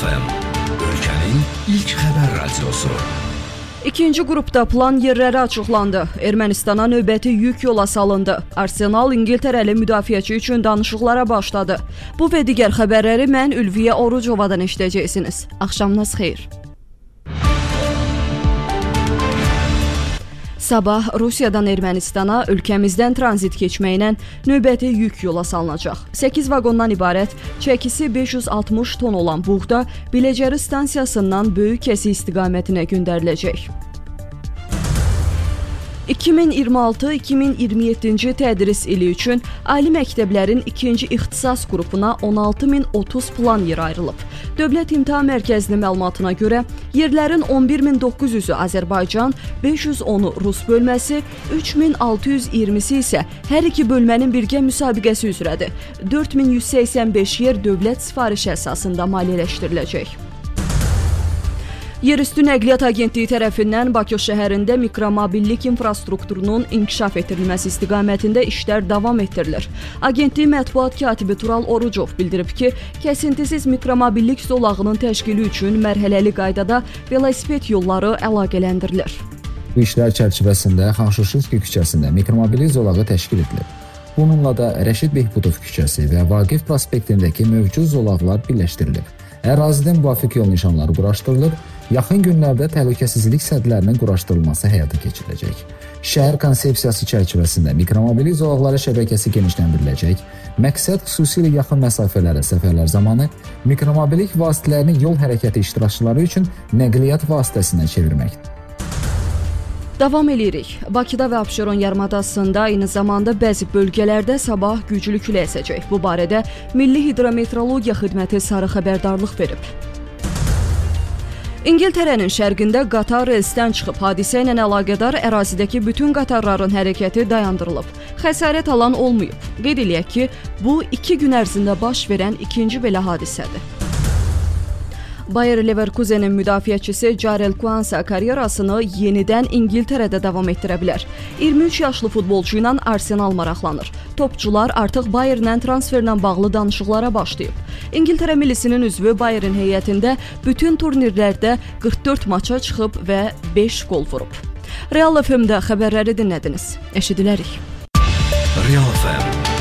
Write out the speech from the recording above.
FM, ölkənin ilk xəbər radiosu. İkinci qrupda plan yerləri açıqlandı. Ermənistana növbəti yük yola salındı. Arsenal İngiltərəli müdafiəçi üçün danışıqlara başladı. Bu və digər xəbərləri mən Ülviyə Orucovadan eşidəcəksiniz. Axşamınız xeyir. Sabah Rusiyadan Ermənistana ölkəmizdən tranzit keçməklə növbəti yük yola salınacaq. 8 vaqondan ibarət çəkisi 560 ton olan buğda Biləcəri stansiyasından Böyük Kəsi istiqamətinə göndəriləcək. 2026-2027-ci tədris ili üçün ali məktəblərin ikinci ixtisas qrupuna 16.030 plan yer ayrılıb. Dövlət İmtahan Mərkəzinin məlumatına görə yerlərin 11.900-ü Azərbaycan, 510-u Rus bölməsi, 3.620-si isə hər iki bölmənin birgə müsabiqəsi üzrədir. 4.185 yer dövlət sifarişi əsasında maliyyələşdiriləcək. Yerüstü Nəqliyyat Agentliyi tərəfindən Bakı şəhərində mikromobillik infrastrukturunun inkişaf etdirilməsi istiqamətində işlər davam etdirilir. Agentliyin mətbuat katibi Tural Orucov bildirib ki, kəsintisiz mikromobillik zolağının təşkili üçün mərhələli qaydada velosiped yolları əlaqələndirilir. Bu işlər çərçivəsində Xanşuşinski küçəsində mikromobillik zolağı təşkil edilib. Bununla da Rəşid Behbudov küçəsi və Vaqif prospektindəki mövcud zolaqlar birləşdirilib. Ərazidə müvafiq yol nişanları quraşdırılıb, yaxın günlərdə təhlükəsizlik sədlərinin quraşdırılması həyata keçiriləcək. Şəhər konsepsiyası çərçivəsində mikromobillik zolaqları şəbəkəsi genişləndiriləcək. Məqsəd xüsusilə yaxın məsafələrə səfərlər zamanı mikromobillik vasitələrini yol hərəkəti iştirakçıları üçün nəqliyyat vasitəsinə çevirməkdir. Davam edirik. Bakıda və Abşeron yarımadasında eyni zamanda bəzi bölgələrdə sabah güclü külək əsəcək. Bu barədə Milli Hidrometeorologiya Xidməti sarı xəbərdarlıq verib. İngiltərənin şərqində qatar relsdən çıxıb. Hadisə ilə əlaqədar ərazidəki bütün qatarların hərəkəti dayandırılıb. Xəsarət alan olmayıb. Qeyd eləyək ki, bu 2 gün ərzində baş verən ikinci belə hadisədir. Bayer Leverkusenin müdafiəçisi Jarel Quansah karyerasını yenidən İngiltərədə davam etdirə bilər. 23 yaşlı futbolçu ilə Arsenal maraqlanır. Topçular artıq Bayerlə transferlə bağlı danışıqlara başlayıb. İngiltərə millisinin üzvü Bayerin heyətində bütün turnirlərdə 44 maça çıxıb və 5 qol vurub. Real FM-də xəbərləri dinlədiniz. Eşidilərik. Real FM